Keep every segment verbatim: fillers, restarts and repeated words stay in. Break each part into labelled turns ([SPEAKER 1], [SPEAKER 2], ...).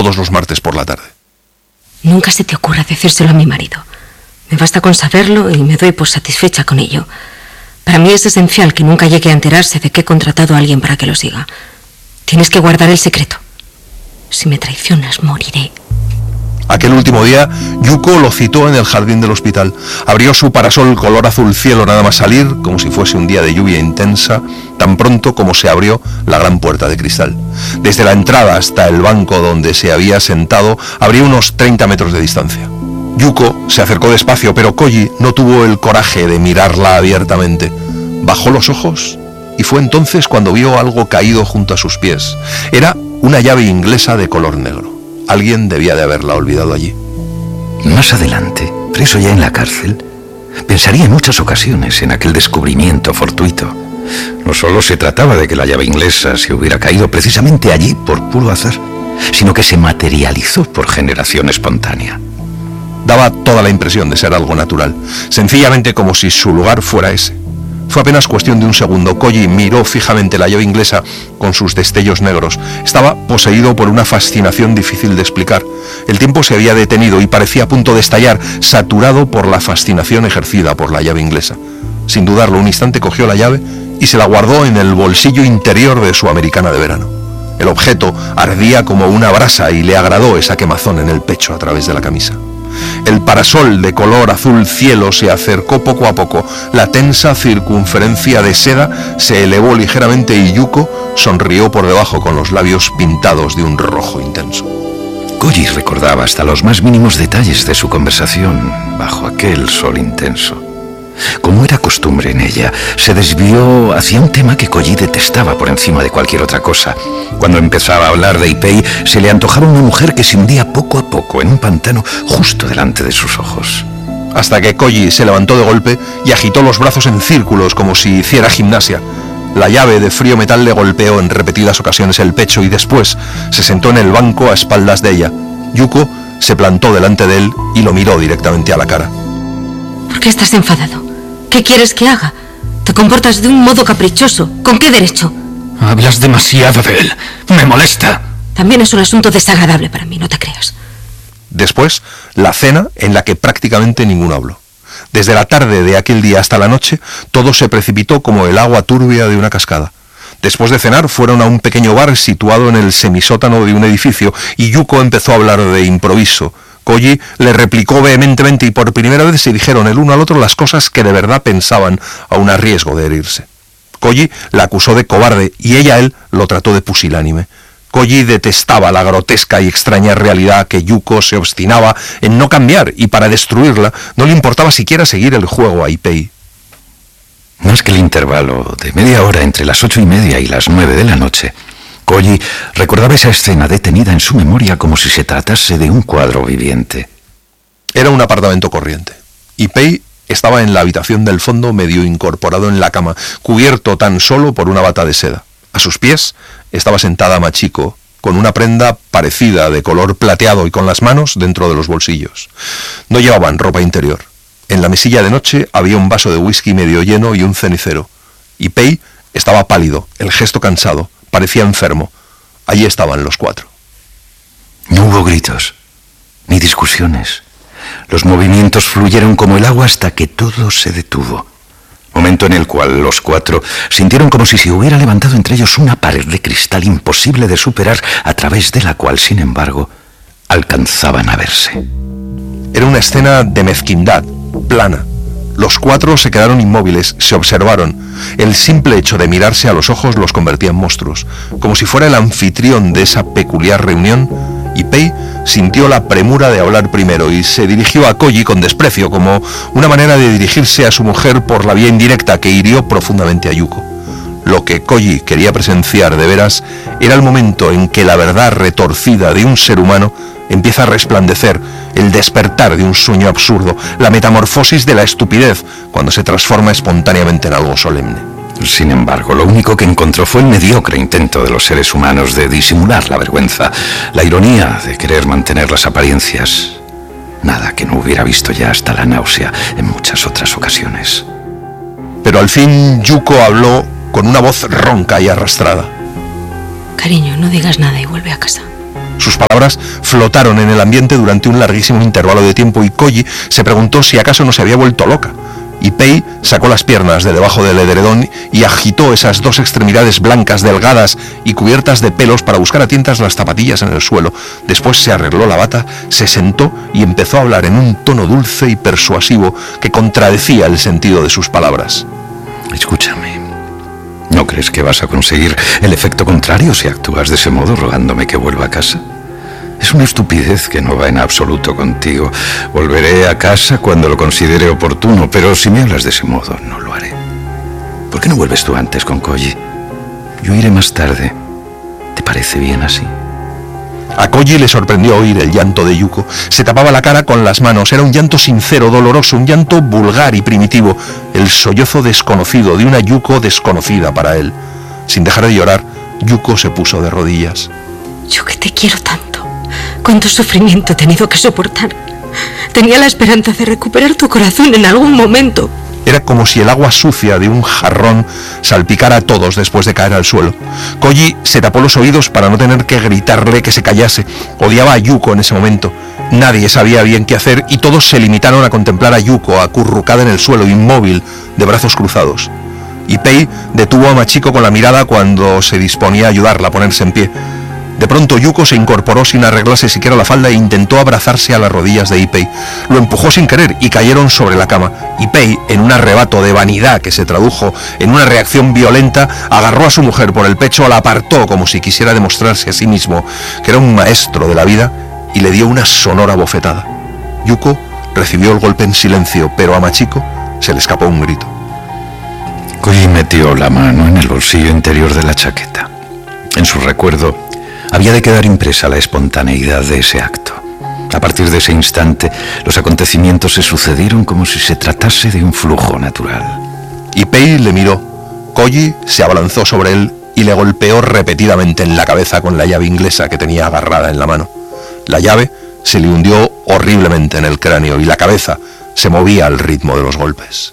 [SPEAKER 1] todos los martes por la tarde.
[SPEAKER 2] Nunca se te ocurra decírselo a mi marido. Me basta con saberlo y me doy por satisfecha con ello. Para mí es esencial que nunca llegue a enterarse de que he contratado a alguien para que lo siga. Tienes que guardar el secreto. Si me traicionas, moriré.
[SPEAKER 1] Aquel último día, Yuko lo citó en el jardín del hospital. Abrió su parasol color azul cielo nada más salir, como si fuese un día de lluvia intensa, tan pronto como se abrió la gran puerta de cristal. Desde la entrada hasta el banco donde se había sentado, habría unos treinta metros de distancia. Yuko se acercó despacio, pero Koji no tuvo el coraje de mirarla abiertamente. Bajó los ojos y fue entonces cuando vio algo caído junto a sus pies. Era una llave inglesa de color negro. Alguien debía de haberla olvidado allí.
[SPEAKER 3] Más adelante, preso ya en la cárcel, pensaría en muchas ocasiones en aquel descubrimiento fortuito. No solo se trataba de que la llave inglesa se hubiera caído precisamente allí por puro azar, sino que se materializó por generación espontánea.
[SPEAKER 1] Daba toda la impresión de ser algo natural, sencillamente como si su lugar fuera ese. Fue apenas cuestión de un segundo. Koji miró fijamente la llave inglesa con sus destellos negros. Estaba poseído por una fascinación difícil de explicar. El tiempo se había detenido y parecía a punto de estallar, saturado por la fascinación ejercida por la llave inglesa. Sin dudarlo, un instante cogió la llave y se la guardó en el bolsillo interior de su americana de verano. El objeto ardía como una brasa y le agradó esa quemazón en el pecho a través de la camisa. El parasol de color azul cielo se acercó poco a poco. La tensa circunferencia de seda se elevó ligeramente y Yuko sonrió por debajo con los labios pintados de un rojo intenso.
[SPEAKER 3] Koji recordaba hasta los más mínimos detalles de su conversación bajo aquel sol intenso. Como era costumbre en ella, se desvió hacia un tema que Koji detestaba por encima de cualquier otra cosa. Cuando empezaba a hablar de Ipei, se le antojaba una mujer que se hundía poco a poco en un pantano justo delante de sus ojos.
[SPEAKER 1] Hasta que Koji se levantó de golpe y agitó los brazos en círculos como si hiciera gimnasia. La llave de frío metal le golpeó en repetidas ocasiones el pecho y después se sentó en el banco a espaldas de ella. Yuko se plantó delante de él y lo miró directamente a la cara.
[SPEAKER 2] ¿Por qué estás enfadado? ¿Qué quieres que haga? Te comportas de un modo caprichoso. ¿Con qué derecho?
[SPEAKER 4] Hablas demasiado de él. Me molesta.
[SPEAKER 2] También es un asunto desagradable para mí, no te creas.
[SPEAKER 1] Después, la cena en la que prácticamente ninguno habló. Desde la tarde de aquel día hasta la noche, todo se precipitó como el agua turbia de una cascada. Después de cenar, fueron a un pequeño bar situado en el semisótano de un edificio y Yuko empezó a hablar de improviso. Koji le replicó vehementemente y por primera vez se dijeron el uno al otro las cosas que de verdad pensaban, aun a riesgo de herirse. Koji la acusó de cobarde y ella a él lo trató de pusilánime. Koji detestaba la grotesca y extraña realidad que Yuko se obstinaba en no cambiar y para destruirla no le importaba siquiera seguir el juego a Ipei.
[SPEAKER 3] Más que el intervalo de media hora entre las ocho y media y las nueve de la noche, Koji recordaba esa escena detenida en su memoria como si se tratase de un cuadro viviente.
[SPEAKER 1] Era un apartamento corriente. Ipei estaba en la habitación del fondo medio incorporado en la cama, cubierto tan solo por una bata de seda. A sus pies estaba sentada Machiko, con una prenda parecida de color plateado y con las manos dentro de los bolsillos. No llevaban ropa interior. En la mesilla de noche había un vaso de whisky medio lleno y un cenicero. Ipei estaba pálido, el gesto cansado. Parecía enfermo. Allí estaban los cuatro.
[SPEAKER 3] No hubo gritos, ni discusiones. Los movimientos fluyeron como el agua hasta que todo se detuvo. Momento en el cual los cuatro sintieron como si se hubiera levantado entre ellos una pared de cristal imposible de superar, a través de la cual, sin embargo, alcanzaban a verse.
[SPEAKER 1] Era una escena de mezquindad, plana. Los cuatro se quedaron inmóviles, se observaron. El simple hecho de mirarse a los ojos los convertía en monstruos. Como si fuera el anfitrión de esa peculiar reunión, Ipei sintió la premura de hablar primero y se dirigió a Koji con desprecio, como una manera de dirigirse a su mujer por la vía indirecta que hirió profundamente a Yuko. Lo que Koji quería presenciar de veras era el momento en que la verdad retorcida de un ser humano empieza a resplandecer, el despertar de un sueño absurdo, la metamorfosis de la estupidez cuando se transforma espontáneamente en algo solemne.
[SPEAKER 3] Sin embargo, lo único que encontró fue el mediocre intento de los seres humanos de disimular la vergüenza, la ironía de querer mantener las apariencias. Nada que no hubiera visto ya hasta la náusea en muchas otras ocasiones.
[SPEAKER 1] Pero al fin Yuko habló con una voz ronca y arrastrada.
[SPEAKER 2] Cariño, no digas nada y vuelve a casa.
[SPEAKER 1] Sus palabras flotaron en el ambiente durante un larguísimo intervalo de tiempo y Koji se preguntó si acaso no se había vuelto loca. Ipei sacó las piernas de debajo del edredón y agitó esas dos extremidades blancas, delgadas y cubiertas de pelos para buscar a tientas las zapatillas en el suelo. Después se arregló la bata, se sentó y empezó a hablar en un tono dulce y persuasivo que contradecía el sentido de sus palabras.
[SPEAKER 3] Escúchame. ¿No crees que vas a conseguir el efecto contrario si actúas de ese modo rogándome que vuelva a casa? Es una estupidez que no va en absoluto contigo. Volveré a casa cuando lo considere oportuno, pero si me hablas de ese modo, no lo haré. ¿Por qué no vuelves tú antes con Koji? Yo iré más tarde. ¿Te parece bien así?
[SPEAKER 1] A Koji le sorprendió oír el llanto de Yuko. Se tapaba la cara con las manos. Era un llanto sincero, doloroso, un llanto vulgar y primitivo. El sollozo desconocido de una Yuko desconocida para él. Sin dejar de llorar, Yuko se puso de rodillas.
[SPEAKER 2] Yo que te quiero tanto. Cuánto sufrimiento he tenido que soportar. Tenía la esperanza de recuperar tu corazón en algún momento.
[SPEAKER 1] Era como si el agua sucia de un jarrón salpicara a todos después de caer al suelo. Koji se tapó los oídos para no tener que gritarle que se callase. Odiaba a Yuko en ese momento. Nadie sabía bien qué hacer y todos se limitaron a contemplar a Yuko acurrucada en el suelo, inmóvil, de brazos cruzados. Ipei detuvo a Machiko con la mirada cuando se disponía a ayudarla a ponerse en pie. De pronto Yuko se incorporó sin arreglarse siquiera la falda e intentó abrazarse a las rodillas de Ipei. Lo empujó sin querer y cayeron sobre la cama. Ipei, en un arrebato de vanidad que se tradujo en una reacción violenta, agarró a su mujer por el pecho, la apartó como si quisiera demostrarse a sí mismo que era un maestro de la vida y le dio una sonora bofetada. Yuko recibió el golpe en silencio, pero a Machiko se le escapó un grito.
[SPEAKER 3] Koji metió la mano en el bolsillo interior de la chaqueta. En su recuerdo había de quedar impresa la espontaneidad de ese acto. A partir de ese instante, los acontecimientos se sucedieron como si se tratase de un flujo natural.
[SPEAKER 1] Ipei le miró. Koji se abalanzó sobre él y le golpeó repetidamente en la cabeza con la llave inglesa que tenía agarrada en la mano. La llave se le hundió horriblemente en el cráneo y la cabeza se movía al ritmo de los golpes.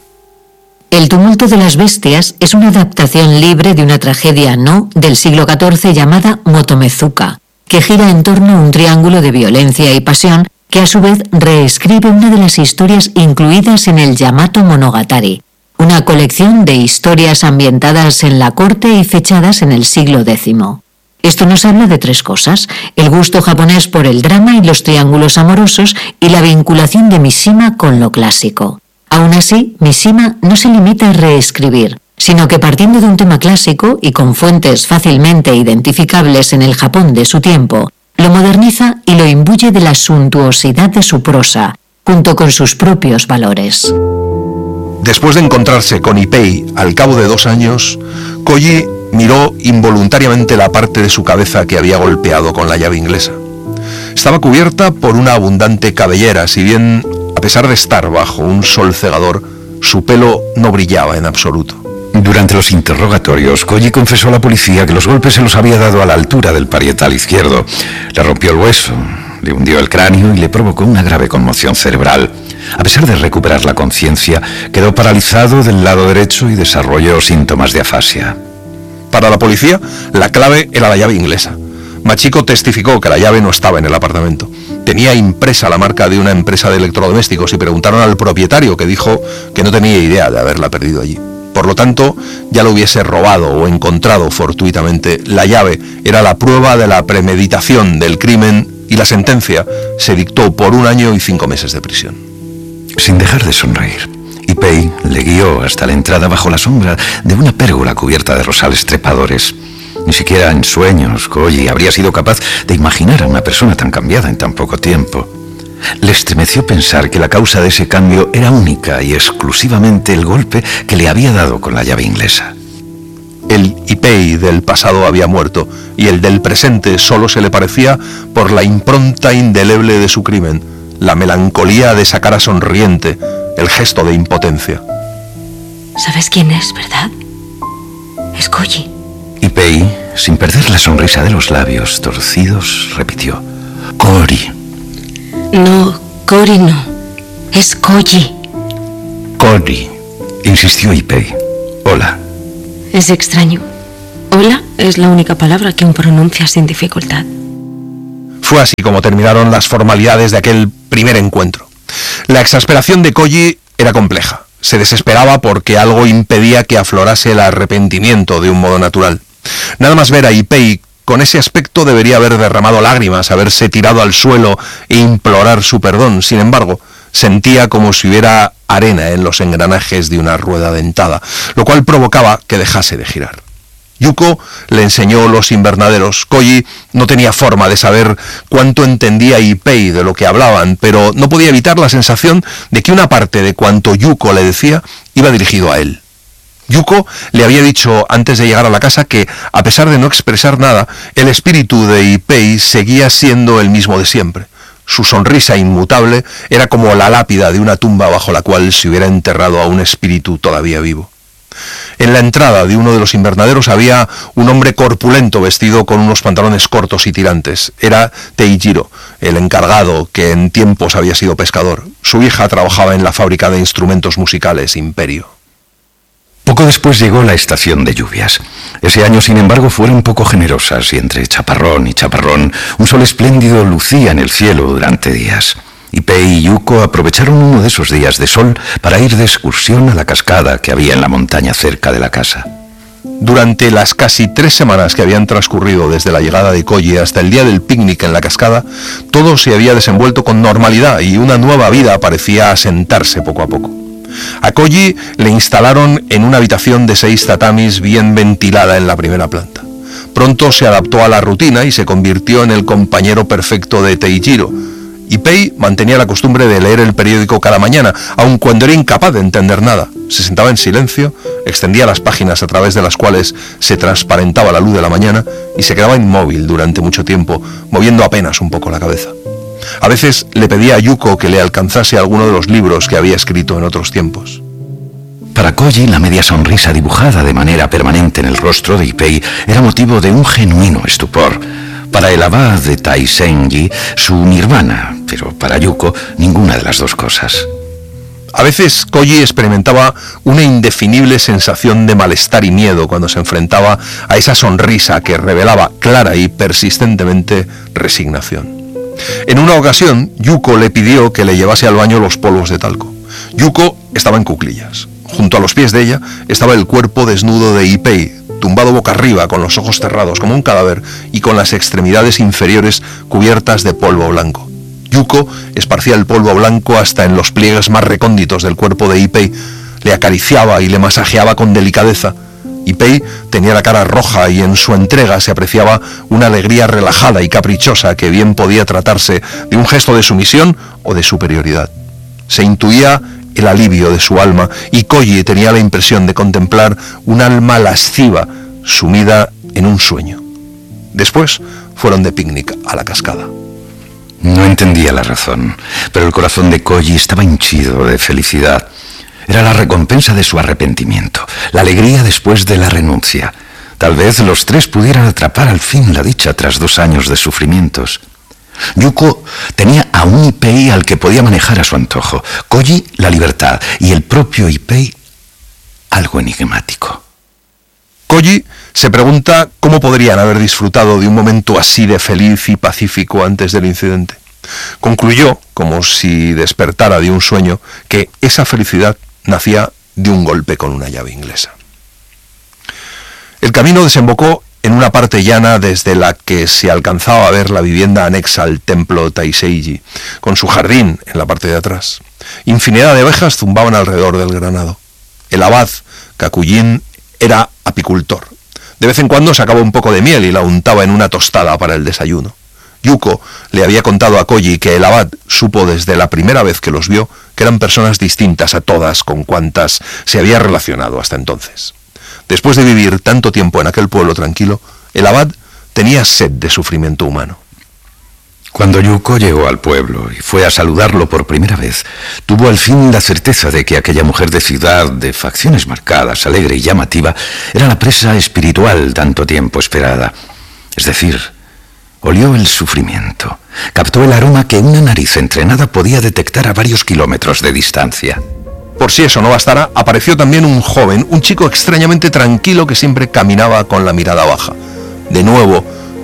[SPEAKER 5] El tumulto de las bestias es una adaptación libre de una tragedia no del siglo catorce llamada Motomezuka, que gira en torno a un triángulo de violencia y pasión que a su vez reescribe una de las historias incluidas en el Yamato Monogatari, una colección de historias ambientadas en la corte y fechadas en el siglo décimo. Esto nos habla de tres cosas: el gusto japonés por el drama y los triángulos amorosos y la vinculación de Mishima con lo clásico. Aún así, Mishima no se limita a reescribir, sino que partiendo de un tema clásico y con fuentes fácilmente identificables en el Japón de su tiempo, lo moderniza y lo imbuye de la suntuosidad de su prosa, junto con sus propios valores.
[SPEAKER 1] Después de encontrarse con Ipei al cabo de dos años, Koji miró involuntariamente la parte de su cabeza que había golpeado con la llave inglesa. Estaba cubierta por una abundante cabellera, si bien, a pesar de estar bajo un sol cegador, su pelo no brillaba en absoluto.
[SPEAKER 3] Durante los interrogatorios, Koji confesó a la policía que los golpes se los había dado a la altura del parietal izquierdo. Le rompió el hueso, le hundió el cráneo y le provocó una grave conmoción cerebral. A pesar de recuperar la conciencia, quedó paralizado del lado derecho y desarrolló síntomas de afasia.
[SPEAKER 1] Para la policía, la clave era la llave inglesa. Machiko testificó que la llave no estaba en el apartamento. Tenía impresa la marca de una empresa de electrodomésticos y preguntaron al propietario, que dijo que no tenía idea de haberla perdido allí. Por lo tanto, ya lo hubiese robado o encontrado fortuitamente. La llave era la prueba de la premeditación del crimen y la sentencia se dictó por un año y cinco meses de prisión.
[SPEAKER 3] Sin dejar de sonreír, Ipei le guió hasta la entrada bajo la sombra de una pérgola cubierta de rosales trepadores. Ni siquiera en sueños Koji habría sido capaz de imaginar a una persona tan cambiada en tan poco tiempo. Le estremeció pensar que la causa de ese cambio era única y exclusivamente el golpe que le había dado con la llave inglesa.
[SPEAKER 1] El Ipei del pasado había muerto y el del presente solo se le parecía por la impronta indeleble de su crimen, la melancolía de esa cara sonriente, el gesto de impotencia.
[SPEAKER 2] ¿Sabes quién es, verdad? Es Koji.
[SPEAKER 3] Ipei, sin perder la sonrisa de los labios torcidos, repitió: Kori.
[SPEAKER 2] No, Kori no. Es Koji.
[SPEAKER 3] Kori, insistió Ipei. Hola.
[SPEAKER 2] Es extraño. Hola es la única palabra que aún pronuncia sin dificultad.
[SPEAKER 1] Fue así como terminaron las formalidades de aquel primer encuentro. La exasperación de Koji era compleja. Se desesperaba porque algo impedía que aflorase el arrepentimiento de un modo natural. Nada más ver a Ipei con ese aspecto debería haber derramado lágrimas, haberse tirado al suelo e implorar su perdón. Sin embargo, sentía como si hubiera arena en los engranajes de una rueda dentada, lo cual provocaba que dejase de girar. Yuko le enseñó los invernaderos. Koji no tenía forma de saber cuánto entendía Ipei de lo que hablaban, pero no podía evitar la sensación de que una parte de cuanto Yuko le decía iba dirigido a él. Yuko le había dicho antes de llegar a la casa que, a pesar de no expresar nada, el espíritu de Ipei seguía siendo el mismo de siempre. Su sonrisa inmutable era como la lápida de una tumba bajo la cual se hubiera enterrado a un espíritu todavía vivo. En la entrada de uno de los invernaderos había un hombre corpulento vestido con unos pantalones cortos y tirantes. Era Teijiro, el encargado que en tiempos había sido pescador. Su hija trabajaba en la fábrica de instrumentos musicales Imperio.
[SPEAKER 3] Poco después llegó la estación de lluvias. Ese año, sin embargo, fueron poco generosas y entre chaparrón y chaparrón, un sol espléndido lucía en el cielo durante días. Ipei y Yuko aprovecharon uno de esos días de sol para ir de excursión a la cascada que había en la montaña cerca de la casa.
[SPEAKER 1] Durante las casi tres semanas que habían transcurrido desde la llegada de Koji hasta el día del picnic en la cascada, todo se había desenvuelto con normalidad y una nueva vida parecía asentarse poco a poco. A Koji le instalaron en una habitación de seis tatamis bien ventilada en la primera planta. Pronto se adaptó a la rutina y se convirtió en el compañero perfecto de Teijiro. Ipei mantenía la costumbre de leer el periódico cada mañana, aun cuando era incapaz de entender nada. Se sentaba en silencio, extendía las páginas a través de las cuales se transparentaba la luz de la mañana y se quedaba inmóvil durante mucho tiempo, moviendo apenas un poco la cabeza. A veces le pedía a Yuko que le alcanzase alguno de los libros que había escrito en otros tiempos.
[SPEAKER 3] Para Koji, la media sonrisa dibujada de manera permanente en el rostro de Ipei era motivo de un genuino estupor. Para el abad de Taisenji, su nirvana, pero para Yuko, ninguna de las dos cosas.
[SPEAKER 1] A veces Koji experimentaba una indefinible sensación de malestar y miedo cuando se enfrentaba a esa sonrisa que revelaba clara y persistentemente resignación. En una ocasión, Yuko le pidió que le llevase al baño los polvos de talco. Yuko estaba en cuclillas. Junto a los pies de ella estaba el cuerpo desnudo de Ipei, tumbado boca arriba, con los ojos cerrados como un cadáver y con las extremidades inferiores cubiertas de polvo blanco. Yuko esparcía el polvo blanco hasta en los pliegues más recónditos del cuerpo de Ipei, le acariciaba y le masajeaba con delicadeza. Ipei tenía la cara roja y en su entrega se apreciaba una alegría relajada y caprichosa que bien podía tratarse de un gesto de sumisión o de superioridad. Se intuía el alivio de su alma y Koji tenía la impresión de contemplar un alma lasciva sumida en un sueño. Después fueron de picnic a la cascada.
[SPEAKER 3] No entendía la razón, pero el corazón de Koji estaba henchido de felicidad. Era la recompensa de su arrepentimiento, la alegría después de la renuncia. Tal vez los tres pudieran atrapar al fin la dicha tras dos años de sufrimientos. Yuko tenía a un Ipei al que podía manejar a su antojo, Koji la libertad y el propio Ipei algo enigmático.
[SPEAKER 1] Koji se pregunta cómo podrían haber disfrutado de un momento así de feliz y pacífico antes del incidente. Concluyó, como si despertara de un sueño, que esa felicidad nacía de un golpe con una llave inglesa. El camino desembocó en una parte llana desde la que se alcanzaba a ver la vivienda anexa al templo Taiseiji, con su jardín en la parte de atrás. Infinidad de abejas zumbaban alrededor del granado. El abad, Kakuyin, era apicultor. De vez en cuando sacaba un poco de miel y la untaba en una tostada para el desayuno. Yuko le había contado a Koji que el abad supo desde la primera vez que los vio que eran personas distintas a todas con cuantas se había relacionado hasta entonces. Después de vivir tanto tiempo en aquel pueblo tranquilo, el abad tenía sed de sufrimiento humano.
[SPEAKER 3] Cuando Yuko llegó al pueblo y fue a saludarlo por primera vez, tuvo al fin la certeza de que aquella mujer de ciudad, de facciones marcadas, alegre y llamativa, era la presa espiritual tanto tiempo esperada. Es decir, olió el sufrimiento, captó el aroma que una nariz entrenada podía detectar a varios kilómetros de distancia.
[SPEAKER 1] Por si eso no bastara, apareció también un joven, un chico extrañamente tranquilo que siempre caminaba con la mirada baja. De nuevo,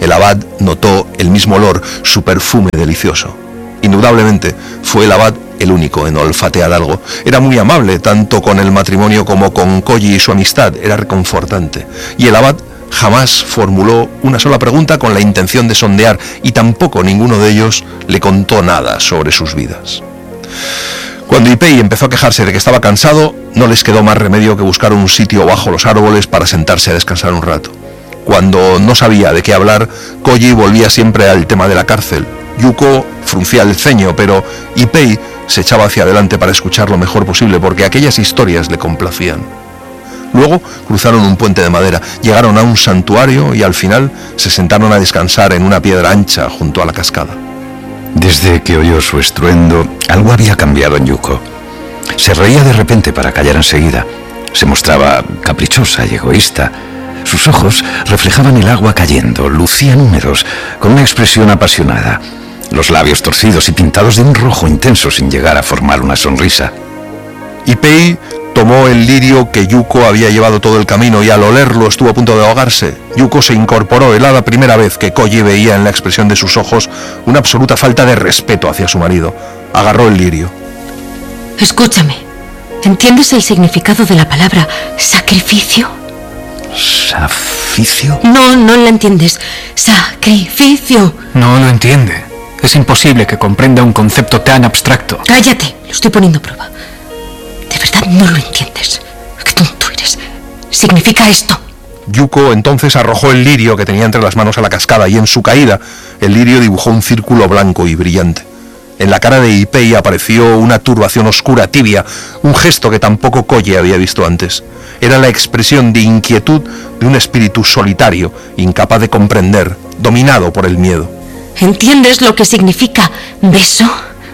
[SPEAKER 1] El abad notó el mismo olor, su perfume delicioso. Indudablemente, fue el abad el único en olfatear algo. Era muy amable, tanto con el matrimonio como con Collie y su amistad. Era reconfortante. Y el abad jamás formuló una sola pregunta con la intención de sondear, y tampoco ninguno de ellos le contó nada sobre sus vidas. Cuando Ipei empezó a quejarse de que estaba cansado, no les quedó más remedio que buscar un sitio bajo los árboles para sentarse a descansar un rato. Cuando no sabía de qué hablar, Collie volvía siempre al tema de la cárcel. Yuko fruncía el ceño, pero Ipei se echaba hacia adelante para escuchar lo mejor posible, porque aquellas historias le complacían. Luego cruzaron un puente de madera, llegaron a un santuario y al final se sentaron a descansar en una piedra ancha junto a la cascada.
[SPEAKER 3] Desde que oyó su estruendo, algo había cambiado en Yuko. Se reía de repente para callar enseguida. Se mostraba caprichosa y egoísta. Sus ojos reflejaban el agua cayendo, lucían húmedos, con una expresión apasionada. Los labios torcidos y pintados de un rojo intenso sin llegar a formar una sonrisa.
[SPEAKER 1] Ipei tomó el lirio que Yuko había llevado todo el camino y al olerlo estuvo a punto de ahogarse. Yuko se incorporó. Era la primera vez que Collie veía en la expresión de sus ojos una absoluta falta de respeto hacia su marido. Agarró el lirio.
[SPEAKER 2] Escúchame. ¿Entiendes el significado de la palabra sacrificio?
[SPEAKER 3] ¿Saficio?
[SPEAKER 2] No, no la entiendes. Sacrificio.
[SPEAKER 4] No lo entiende. Es imposible que comprenda un concepto tan abstracto.
[SPEAKER 2] Cállate, lo estoy poniendo a prueba. ¿De verdad no lo entiendes? ¡Qué tonto eres! Significa esto.
[SPEAKER 1] Yuko entonces arrojó el lirio que tenía entre las manos a la cascada y en su caída el lirio dibujó un círculo blanco y brillante. En la cara de Ipei apareció una turbación oscura, tibia, un gesto que tampoco Collie había visto antes. Era la expresión de inquietud de un espíritu solitario, incapaz de comprender, dominado por el miedo.
[SPEAKER 2] ¿Entiendes lo que significa beso?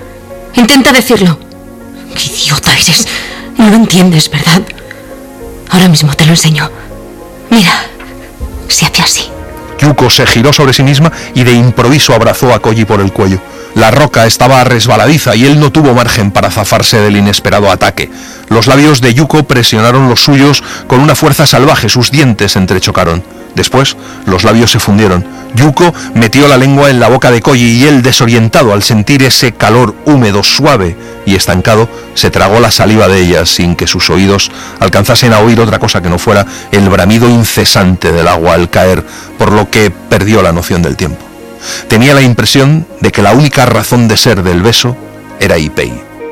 [SPEAKER 2] Intenta decirlo. ¡Qué idiota eres! No lo entiendes, ¿verdad? Ahora mismo te lo enseño. Mira, se hace así.
[SPEAKER 1] Yuko se giró sobre sí misma y de improviso abrazó a Collie por el cuello. La roca estaba resbaladiza y él no tuvo margen para zafarse del inesperado ataque. Los labios de Yuko presionaron los suyos con una fuerza salvaje, sus dientes entrechocaron. Después, los labios se fundieron. Yuko metió la lengua en la boca de Collie y él, desorientado al sentir ese calor húmedo, suave y estancado, se tragó la saliva de ella sin que sus oídos alcanzasen a oír otra cosa que no fuera el bramido incesante del agua al caer, por lo que perdió la noción del tiempo. Tenía la impresión de que la única razón de ser del beso era Ipei.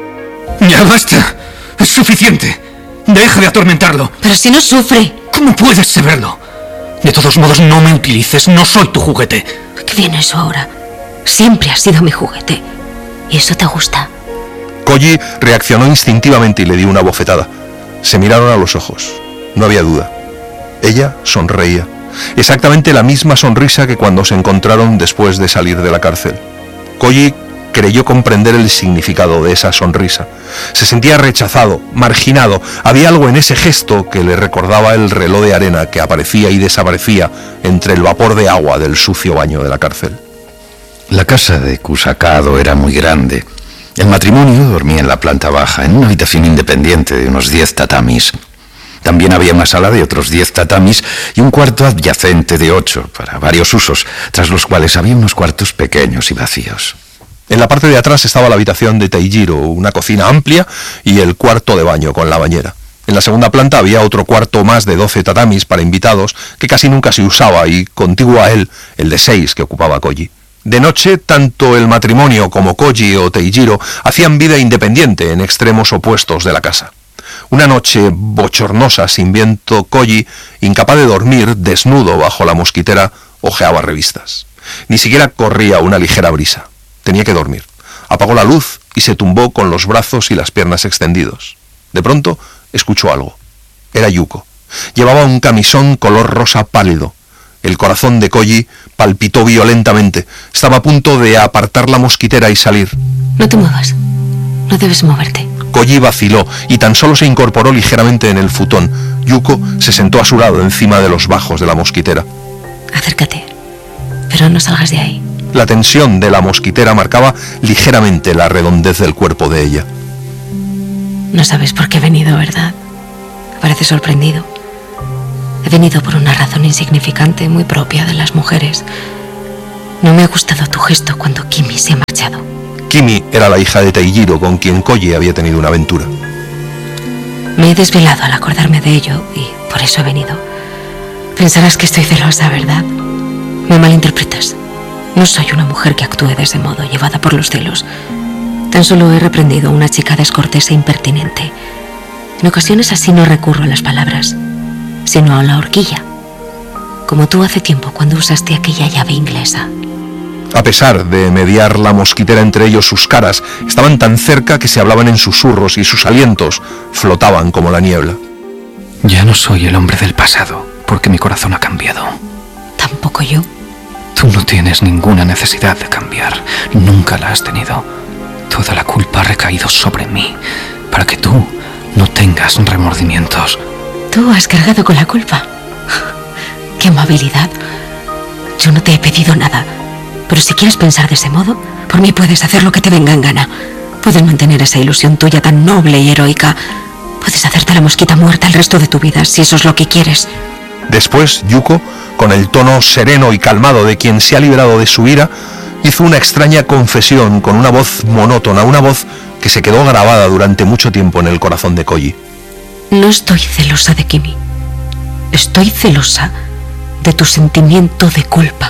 [SPEAKER 4] ¡Ya basta! ¡Es suficiente! ¡Deja de atormentarlo!
[SPEAKER 2] Pero si no sufre.
[SPEAKER 4] ¿Cómo puedes saberlo? De todos modos, no me utilices, no soy tu juguete.
[SPEAKER 2] ¿Qué viene eso ahora? Siempre has sido mi juguete. ¿Y eso te gusta?
[SPEAKER 1] Collie reaccionó instintivamente y le dio una bofetada. Se miraron a los ojos. No había duda. Ella sonreía. Exactamente la misma sonrisa que cuando se encontraron después de salir de la cárcel. Collie creyó comprender el significado de esa sonrisa. Se sentía rechazado, marginado. Había algo en ese gesto que le recordaba el reloj de arena que aparecía y desaparecía entre el vapor de agua del sucio baño de la cárcel.
[SPEAKER 3] La casa de Kusakado era muy grande. El matrimonio dormía en la planta baja, en una habitación independiente de unos diez tatamis. También había una sala de otros diez tatamis y un cuarto adyacente de ocho, para varios usos, tras los cuales había unos cuartos pequeños y vacíos.
[SPEAKER 1] En la parte de atrás estaba la habitación de Teijiro, una cocina amplia y el cuarto de baño con la bañera. En la segunda planta había otro cuarto más de doce tatamis para invitados que casi nunca se usaba y contiguo a él el de seis que ocupaba Collie. De noche, tanto el matrimonio como Collie o Teijiro hacían vida independiente en extremos opuestos de la casa. Una noche bochornosa, sin viento, Collie, incapaz de dormir, desnudo bajo la mosquitera, hojeaba revistas. Ni siquiera corría una ligera brisa. Tenía que dormir. Apagó la luz y se tumbó con los brazos y las piernas extendidos. De pronto, escuchó algo. Era Yuko. Llevaba un camisón color rosa pálido. El corazón de Collie palpitó violentamente. Estaba a punto de apartar la mosquitera y salir.
[SPEAKER 2] No te muevas. No debes moverte.
[SPEAKER 1] Collie vaciló y tan solo se incorporó ligeramente en el futón. Yuko se sentó a su lado encima de los bajos de la mosquitera.
[SPEAKER 2] Acércate, pero no salgas de ahí.
[SPEAKER 1] La tensión de la mosquitera marcaba ligeramente la redondez del cuerpo de ella.
[SPEAKER 2] No sabes por qué he venido, ¿verdad? Parece sorprendido. He venido por una razón insignificante, muy propia de las mujeres. No me ha gustado tu gesto cuando Kimi se ha marchado.
[SPEAKER 1] Kimi era la hija de Teijiro, con quien Koji había tenido una aventura.
[SPEAKER 2] Me he desvelado al acordarme de ello y por eso he venido. Pensarás que estoy celosa, ¿verdad? Me malinterpretas. No soy una mujer que actúe de ese modo, llevada por los celos. Tan solo he reprendido a una chica descortés e impertinente. En ocasiones así no recurro a las palabras, sino a la horquilla. Como tú hace tiempo cuando usaste aquella llave inglesa.
[SPEAKER 1] A pesar de mediar la mosquitera entre ellos, sus caras estaban tan cerca que se hablaban en susurros y sus alientos flotaban como la niebla.
[SPEAKER 4] Ya no soy el hombre del pasado, porque mi corazón ha cambiado.
[SPEAKER 2] Tampoco yo.
[SPEAKER 4] Tú no tienes ninguna necesidad de cambiar. Nunca la has tenido. Toda la culpa ha recaído sobre mí, para que tú no tengas remordimientos.
[SPEAKER 2] Tú has cargado con la culpa. ¡Qué amabilidad! Yo no te he pedido nada. Pero si quieres pensar de ese modo, por mí puedes hacer lo que te venga en gana. Puedes mantener esa ilusión tuya tan noble y heroica. Puedes hacerte la mosquita muerta el resto de tu vida, si eso es lo que quieres.
[SPEAKER 1] Después, Yuko, con el tono sereno y calmado de quien se ha librado de su ira, hizo una extraña confesión con una voz monótona, una voz que se quedó grabada durante mucho tiempo en el corazón de Koji.
[SPEAKER 2] No estoy celosa de Kimi. Estoy celosa de tu sentimiento de culpa.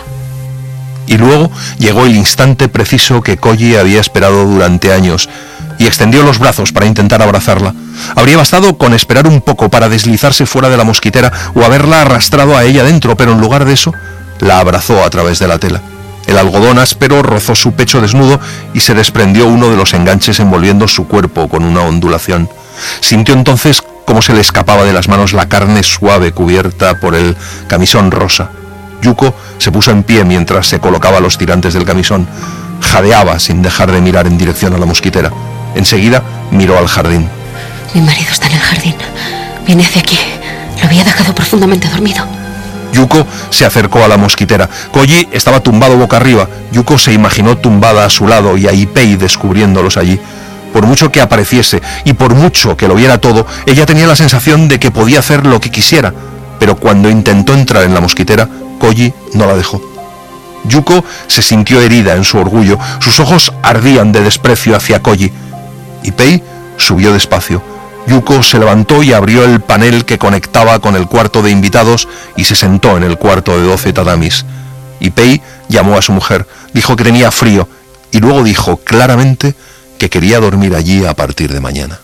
[SPEAKER 1] Y luego llegó el instante preciso que Koji había esperado durante años y extendió los brazos para intentar abrazarla. Habría bastado con esperar un poco para deslizarse fuera de la mosquitera o haberla arrastrado a ella dentro, pero en lugar de eso, la abrazó a través de la tela. El algodón áspero rozó su pecho desnudo y se desprendió uno de los enganches envolviendo su cuerpo con una ondulación. Sintió entonces cómo se le escapaba de las manos la carne suave cubierta por el camisón rosa. Yuko se puso en pie mientras se colocaba los tirantes del camisón. Jadeaba sin dejar de mirar en dirección a la mosquitera. Enseguida miró al jardín.
[SPEAKER 2] Mi marido está en el jardín. Viene hacia aquí. Lo había dejado profundamente dormido.
[SPEAKER 1] Yuko se acercó a la mosquitera. Koji estaba tumbado boca arriba. Yuko se imaginó tumbada a su lado y a Ipei descubriéndolos allí. Por mucho que apareciese y por mucho que lo viera todo, ella tenía la sensación de que podía hacer lo que quisiera. Pero cuando intentó entrar en la mosquitera, Koji no la dejó. Yuko se sintió herida en su orgullo. Sus ojos ardían de desprecio hacia Koji. Ipei subió despacio. Yuko se levantó y abrió el panel que conectaba con el cuarto de invitados y se sentó en el cuarto de doce tatamis. Ipei llamó a su mujer, dijo que tenía frío y luego dijo claramente que quería dormir allí a partir de mañana.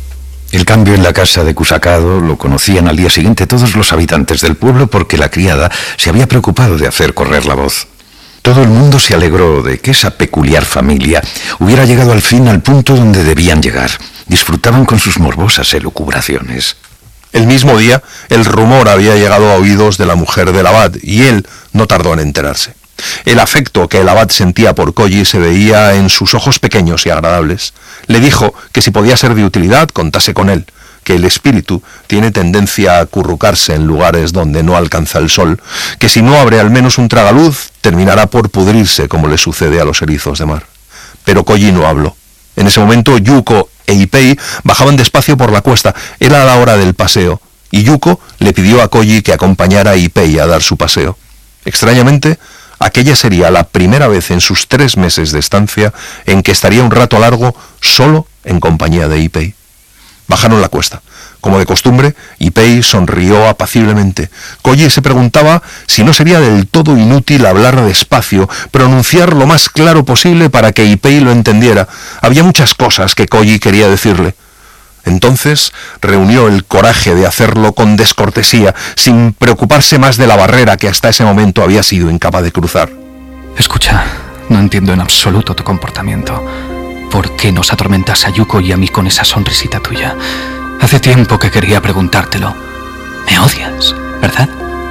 [SPEAKER 3] El cambio en la casa de Kusakado lo conocían al día siguiente todos los habitantes del pueblo porque la criada se había preocupado de hacer correr la voz. Todo el mundo se alegró de que esa peculiar familia hubiera llegado al fin al punto donde debían llegar. Disfrutaban con sus morbosas elucubraciones.
[SPEAKER 1] El mismo día, el rumor había llegado a oídos de la mujer del abad y él no tardó en enterarse. El afecto que el abad sentía por Koji se veía en sus ojos pequeños y agradables. Le dijo que si podía ser de utilidad, contase con él, que el espíritu tiene tendencia a acurrucarse en lugares donde no alcanza el sol, que si no abre al menos un tragaluz, terminará por pudrirse como le sucede a los erizos de mar. Pero Koji no habló. En ese momento Yuko e Ipei bajaban despacio por la cuesta. Era la hora del paseo, y Yuko le pidió a Koji que acompañara a Ipei a dar su paseo. Extrañamente, aquella sería la primera vez en sus tres meses de estancia en que estaría un rato largo solo en compañía de Ipei. Bajaron la cuesta. Como de costumbre, Ipei sonrió apaciblemente. Koji se preguntaba si no sería del todo inútil hablar despacio, pronunciar lo más claro posible para que Ipei lo entendiera. Había muchas cosas que Koji quería decirle. Entonces reunió el coraje de hacerlo con descortesía, sin preocuparse más de la barrera que hasta ese momento había sido incapaz de cruzar.
[SPEAKER 4] Escucha, no entiendo en absoluto tu comportamiento. ¿Por qué nos atormentas a Yuko y a mí con esa sonrisita tuya? Hace tiempo que quería preguntártelo. Me odias, ¿verdad?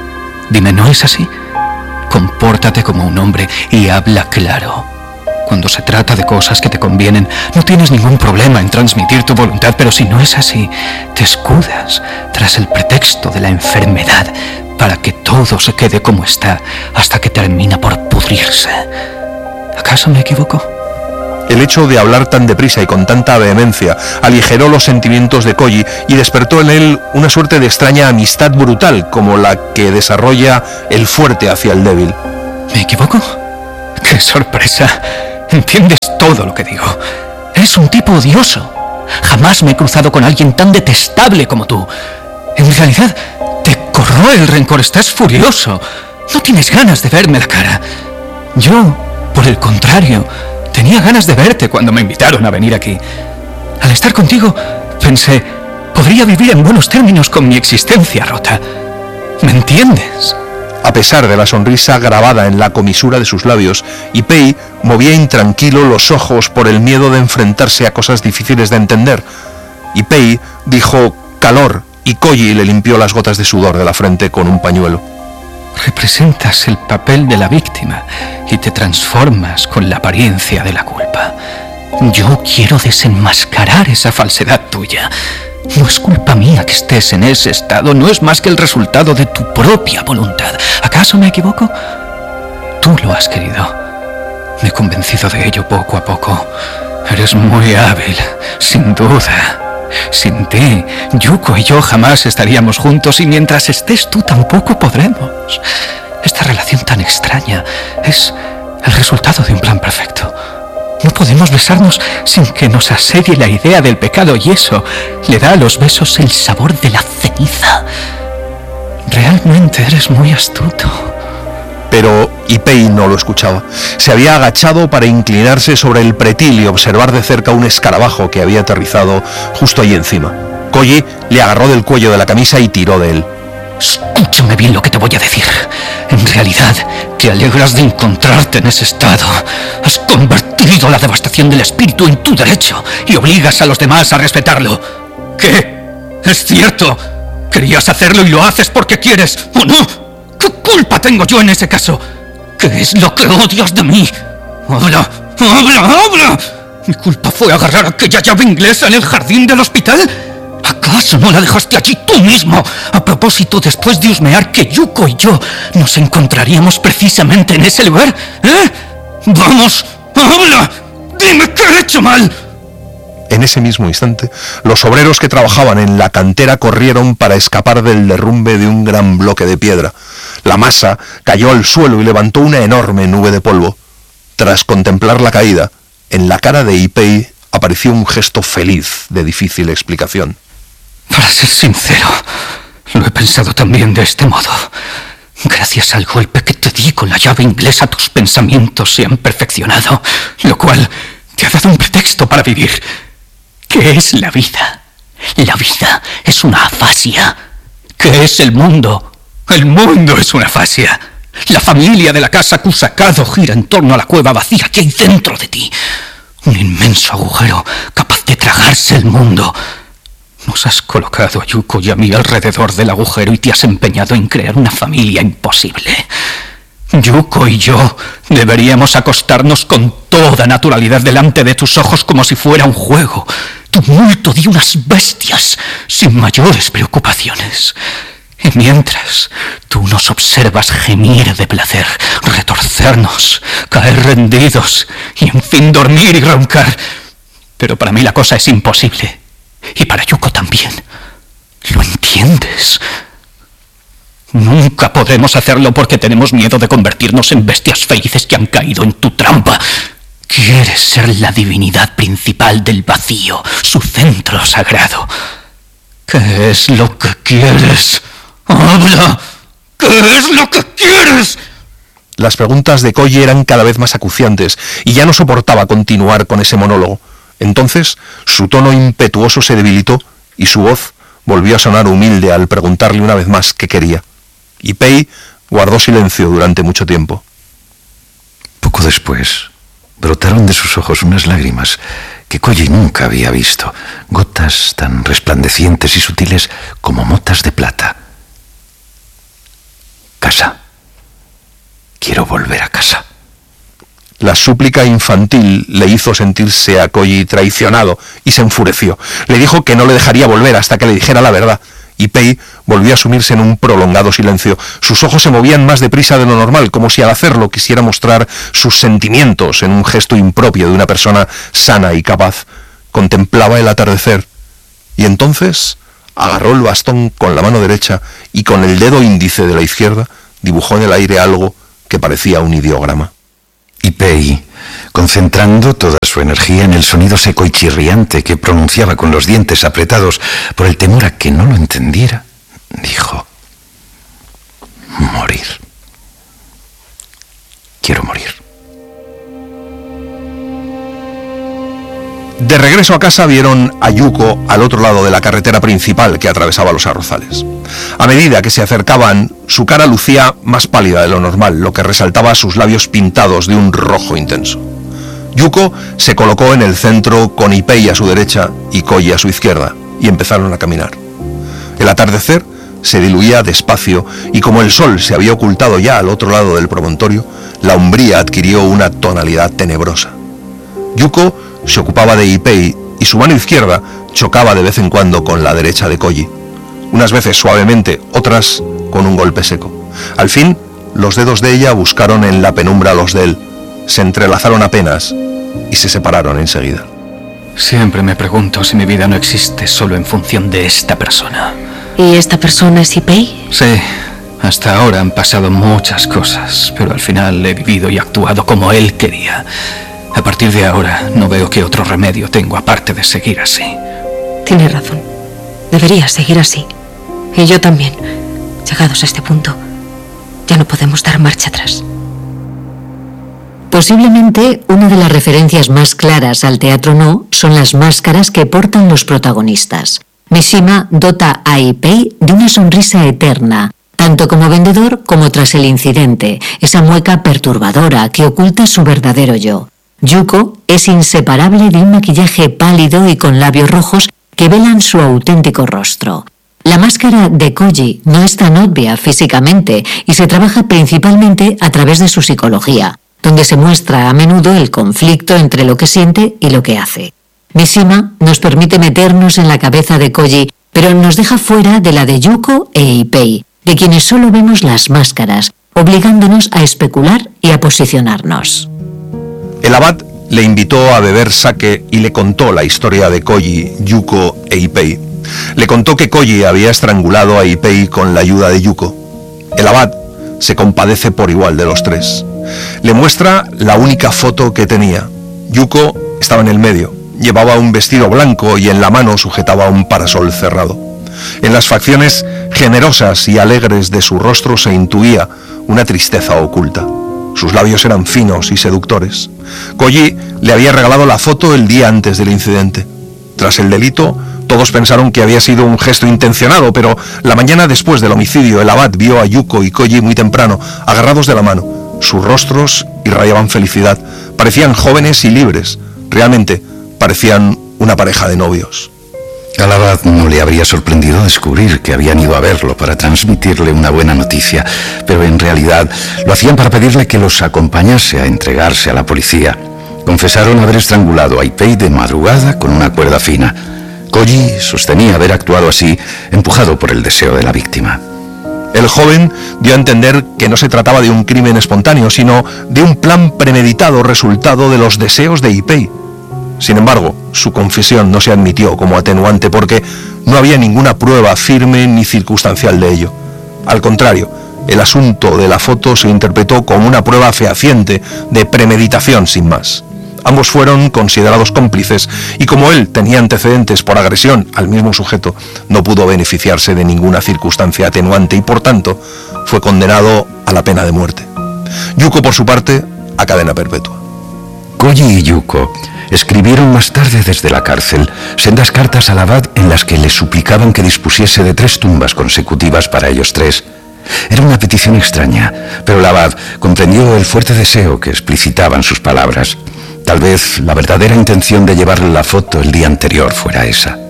[SPEAKER 4] Dime, ¿no es así? Compórtate como un hombre y habla claro. Cuando se trata de cosas que te convienen, no tienes ningún problema en transmitir tu voluntad, pero si no es así, te escudas tras el pretexto de la enfermedad para que todo se quede como está hasta que termina por pudrirse. ¿Acaso me equivoco?
[SPEAKER 1] El hecho de hablar tan deprisa y con tanta vehemencia aligeró los sentimientos de Koji y despertó en él una suerte de extraña amistad brutal, como la que desarrolla el fuerte hacia el débil.
[SPEAKER 4] ¿Me equivoco? ¡Qué sorpresa! Entiendes todo lo que digo. Eres un tipo odioso. Jamás me he cruzado con alguien tan detestable como tú. En realidad, te corroe el rencor. Estás furioso. No tienes ganas de verme la cara. Yo, por el contrario, tenía ganas de verte cuando me invitaron a venir aquí. Al estar contigo, pensé, podría vivir en buenos términos con mi existencia rota. ¿Me entiendes?
[SPEAKER 1] A pesar de la sonrisa grabada en la comisura de sus labios, Ipei movía intranquilo los ojos por el miedo de enfrentarse a cosas difíciles de entender. Ipei dijo calor y Koji le limpió las gotas de sudor de la frente con un pañuelo.
[SPEAKER 4] Representas el papel de la víctima y te transformas con la apariencia de la culpa. Yo quiero desenmascarar esa falsedad tuya. No es culpa mía que estés en ese estado, no es más que el resultado de tu propia voluntad. ¿Acaso me equivoco? Tú lo has querido. Me he convencido de ello poco a poco. Eres muy hábil, sin duda. Sin ti, Yuko y yo jamás estaríamos juntos y mientras estés tú tampoco podremos. Esta relación tan extraña es el resultado de un plan perfecto. No podemos besarnos sin que nos asedie la idea del pecado y eso le da a los besos el sabor de la ceniza. Realmente eres muy astuto.
[SPEAKER 1] Pero Ipei no lo escuchaba. Se había agachado para inclinarse sobre el pretil y observar de cerca un escarabajo que había aterrizado justo allí encima. Koji le agarró del cuello de la camisa y tiró de él.
[SPEAKER 4] Escúchame bien lo que te voy a decir. En realidad, te alegras de encontrarte en ese estado. Has convertido la devastación del espíritu en tu derecho y obligas a los demás a respetarlo. ¿Qué? ¿Es cierto? Querías hacerlo y lo haces porque quieres, ¿o no? ¿Qué culpa tengo yo en ese caso? ¿Qué es lo que odias de mí? ¡Habla! ¡Habla! ¡Habla! ¿Mi culpa fue agarrar aquella llave inglesa en el jardín del hospital? ¿Acaso no la dejaste allí tú mismo? A propósito, después de husmear que Yuko y yo nos encontraríamos precisamente en ese lugar. ¿Eh? ¡Vamos! ¡Habla! ¡Dime qué he hecho mal!
[SPEAKER 1] En ese mismo instante, los obreros que trabajaban en la cantera corrieron para escapar del derrumbe de un gran bloque de piedra. La masa cayó al suelo y levantó una enorme nube de polvo. Tras contemplar la caída, en la cara de Ipei apareció un gesto feliz de difícil explicación.
[SPEAKER 4] Para ser sincero, lo he pensado también de este modo. Gracias al golpe que te di con la llave inglesa, tus pensamientos se han perfeccionado, lo cual te ha dado un pretexto para vivir. ¿Qué es la vida? La vida es una afasia. ¿Qué es el mundo? El mundo es una afasia. La familia de la casa Kusakado gira en torno a la cueva vacía que hay dentro de ti. Un inmenso agujero capaz de tragarse el mundo. Nos has colocado a Yuko y a mí alrededor del agujero y te has empeñado en crear una familia imposible. Yuko y yo deberíamos acostarnos con toda naturalidad delante de tus ojos como si fuera un juego. Tumulto de unas bestias sin mayores preocupaciones. Y mientras tú nos observas gemir de placer, retorcernos, caer rendidos y en fin dormir y roncar. Pero para mí la cosa es imposible. Y para Yuko también. ¿Lo entiendes? Nunca podremos hacerlo porque tenemos miedo de convertirnos en bestias felices que han caído en tu trampa. Quieres ser la divinidad principal del vacío, su centro sagrado. ¿Qué es lo que quieres? ¡Habla! ¿Qué es lo que quieres?
[SPEAKER 1] Las preguntas de Koji eran cada vez más acuciantes y ya no soportaba continuar con ese monólogo. Entonces, su tono impetuoso se debilitó y su voz volvió a sonar humilde al preguntarle una vez más qué quería. Ipei guardó silencio durante mucho tiempo.
[SPEAKER 3] Poco después, brotaron de sus ojos unas lágrimas que Koji nunca había visto, gotas tan resplandecientes y sutiles como motas de plata. Casa. Quiero volver a casa.
[SPEAKER 1] La súplica infantil le hizo sentirse a Koji traicionado y se enfureció. Le dijo que no le dejaría volver hasta que le dijera la verdad. Ipei volvió a sumirse en un prolongado silencio. Sus ojos se movían más deprisa de lo normal, como si al hacerlo quisiera mostrar sus sentimientos en un gesto impropio de una persona sana y capaz. Contemplaba el atardecer y entonces agarró el bastón con la mano derecha y con el dedo índice de la izquierda dibujó en el aire algo que parecía un ideograma.
[SPEAKER 3] Ipei, concentrando toda su energía en el sonido seco y chirriante que pronunciaba con los dientes apretados por el temor a que no lo entendiera, dijo: morir. Quiero morir.
[SPEAKER 1] De regreso a casa vieron a Yuko al otro lado de la carretera principal que atravesaba los arrozales. A medida que se acercaban, su cara lucía más pálida de lo normal, lo que resaltaba sus labios pintados de un rojo intenso. Yuko se colocó en el centro con Ipei a su derecha y Koji a su izquierda, y empezaron a caminar. El atardecer se diluía despacio y como el sol se había ocultado ya al otro lado del promontorio, la umbría adquirió una tonalidad tenebrosa. Yuko se ocupaba de Ipei y su mano izquierda chocaba de vez en cuando con la derecha de Koji. Unas veces suavemente, otras con un golpe seco. Al fin, los dedos de ella buscaron en la penumbra los de él, se entrelazaron apenas y se separaron enseguida.
[SPEAKER 4] Siempre me pregunto si mi vida no existe solo en función de esta persona.
[SPEAKER 2] ¿Y esta persona es Ipei?
[SPEAKER 4] Sí, hasta ahora han pasado muchas cosas, pero al final he vivido y actuado como él quería. A partir de ahora no veo qué otro remedio tengo aparte de seguir así.
[SPEAKER 2] Tienes razón. Deberías seguir así. Y yo también. Llegados a este punto, ya no podemos dar marcha atrás.
[SPEAKER 5] Posiblemente una de las referencias más claras al teatro no son las máscaras que portan los protagonistas. Mishima dota a Ipei de una sonrisa eterna, tanto como vendedor como tras el incidente, esa mueca perturbadora que oculta su verdadero yo. Yuko es inseparable de un maquillaje pálido y con labios rojos que velan su auténtico rostro. La máscara de Koji no es tan obvia físicamente y se trabaja principalmente a través de su psicología, donde se muestra a menudo el conflicto entre lo que siente y lo que hace. Mishima nos permite meternos en la cabeza de Koji, pero nos deja fuera de la de Yuko e Ipei, de quienes solo vemos las máscaras, obligándonos a especular y a posicionarnos.
[SPEAKER 1] El abad le invitó a beber sake y le contó la historia de Koji, Yuko e Ipei. Le contó que Koji había estrangulado a Ipei con la ayuda de Yuko. El abad se compadece por igual de los tres. Le muestra la única foto que tenía. Yuko estaba en el medio, llevaba un vestido blanco y en la mano sujetaba un parasol cerrado. En las facciones generosas y alegres de su rostro se intuía una tristeza oculta. Sus labios eran finos y seductores. Koji le había regalado la foto el día antes del incidente. Tras el delito, todos pensaron que había sido un gesto intencionado, pero la mañana después del homicidio, el abad vio a Yuko y Koji muy temprano, agarrados de la mano. Sus rostros irradiaban felicidad. Parecían jóvenes y libres. Realmente parecían una pareja de novios.
[SPEAKER 3] Al abad no le habría sorprendido descubrir que habían ido a verlo para transmitirle una buena noticia, pero en realidad lo hacían para pedirle que los acompañase a entregarse a la policía. Confesaron haber estrangulado a Ipei de madrugada con una cuerda fina. Koji sostenía haber actuado así, empujado por el deseo de la víctima.
[SPEAKER 1] El joven dio a entender que no se trataba de un crimen espontáneo, sino de un plan premeditado resultado de los deseos de Ipei. Sin embargo, su confesión no se admitió como atenuante porque no había ninguna prueba firme ni circunstancial de ello. Al contrario, el asunto de la foto se interpretó como una prueba fehaciente de premeditación sin más. Ambos fueron considerados cómplices y como él tenía antecedentes por agresión al mismo sujeto, no pudo beneficiarse de ninguna circunstancia atenuante y por tanto fue condenado a la pena de muerte. Yuko, por su parte, a cadena perpetua.
[SPEAKER 3] Koji y Yuko escribieron más tarde desde la cárcel sendas cartas al abad en las que le suplicaban que dispusiese de tres tumbas consecutivas para ellos tres. Era una petición extraña, pero el abad comprendió el fuerte deseo que explicitaban sus palabras. Tal vez la verdadera intención de llevarle la foto el día anterior fuera esa.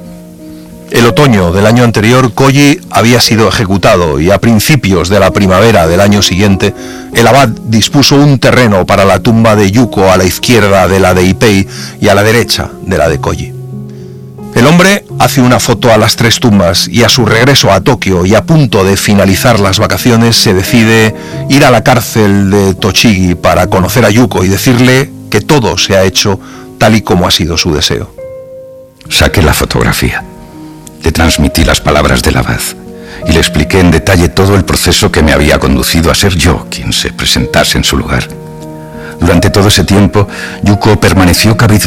[SPEAKER 1] El otoño del año anterior, Koji había sido ejecutado y a principios de la primavera del año siguiente, el abad dispuso un terreno para la tumba de Yuko a la izquierda de la de Ipei y a la derecha de la de Koji. El hombre hace una foto a las tres tumbas y a su regreso a Tokio y a punto de finalizar las vacaciones se decide ir a la cárcel de Tochigi para conocer a Yuko y decirle que todo se ha hecho tal y como ha sido su deseo.
[SPEAKER 3] Saqué la fotografía. Le transmití las palabras del abad y le expliqué en detalle todo el proceso que me había conducido a ser yo quien se presentase en su lugar. Durante todo ese tiempo, Yuko permaneció cabizbajo